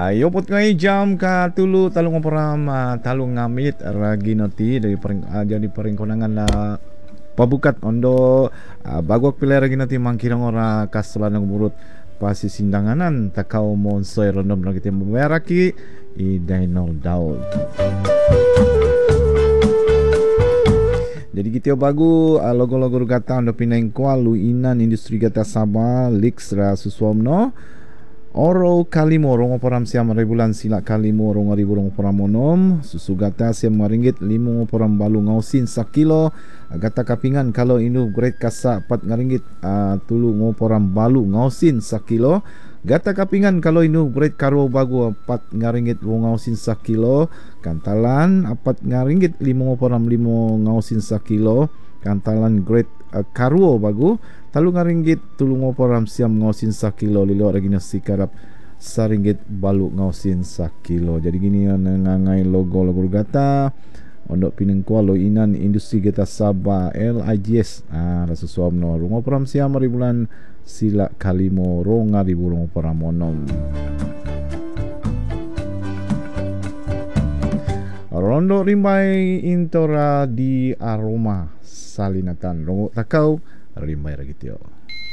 Ayo put ngai jam ka tulu talung operam talung ngamit ragi noti dari jadi peringkonangan la pabukat ondo bagok pilih ragi noti mangkirang ora kaselan ngurut pasi sindanganan takau monsoy rondom lagi tim meraki I Dainol Daud. Jadi kita bagu logo-logo gata ando pinaing kualu inan industri gata Sabah Lix ra susuamno Oro kalimo rongo poram siam rebulan sila kalimo rongo ribu rongo poram monom susu gata siam ngaringgit limo poram balu ngausin sakilo gata kapingan kalau inu grade kasa 4 ngaringgit tulu ngo poram balu ngausin sakilo gata kapingan kalau inu grade karo bagu 4 ngaringgit ngausin sakilo kantalan 4 ngaringgit limo poram limo ngausin sakilo kantalan grade karuo bagu talung ngaringgit tulung oporam siam ngausin sakilo lilo regina sikarap saringgit balu ngausin sakilo. Jadi gini ngangai logo gata ondok pinengkua lo inan industri geta Sabah LIGS rasa suamno rungo oporam siam ribulan sila kalimo ronga ribu rungo oporam monom. Rondo rimbai intora di aroma salinatan rongo takau rimbai ragitio.